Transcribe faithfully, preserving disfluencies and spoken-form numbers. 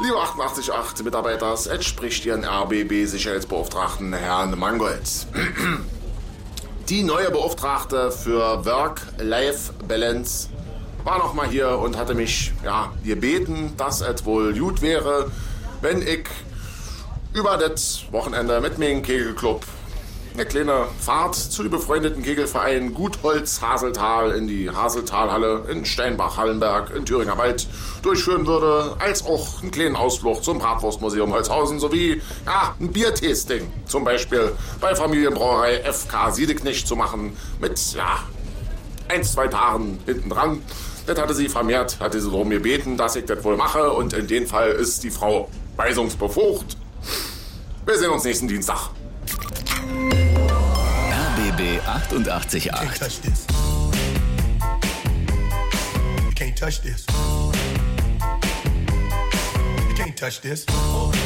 Lieber achtundachtzig Komma acht Mitarbeiter, es spricht Ihren R B B-Sicherheitsbeauftragten Herrn Mangold. Die neue Beauftragte für Work-Life-Balance war noch mal hier und hatte mich ja, gebeten, dass es wohl gut wäre, wenn ich über das Wochenende mit meinem Kegelclub eine kleine Fahrt zu dem befreundeten Kegelverein Gutholz Haseltal in die Haseltalhalle in Steinbach-Hallenberg in Thüringer Wald durchführen würde, als auch einen kleinen Ausflug zum Bratwurstmuseum Holzhausen sowie ja, ein Biertasting, zum Beispiel bei Familienbrauerei F K Siedeknecht zu machen mit ja, ein, zwei Tagen hinten dran. Das hatte sie vermehrt, hatte sie darum gebeten, dass ich das wohl mache und in dem Fall ist die Frau weisungsbefugt. Wir sehen uns nächsten Dienstag. R B B achtundachtzig Komma acht. You can't touch this. You can't touch this.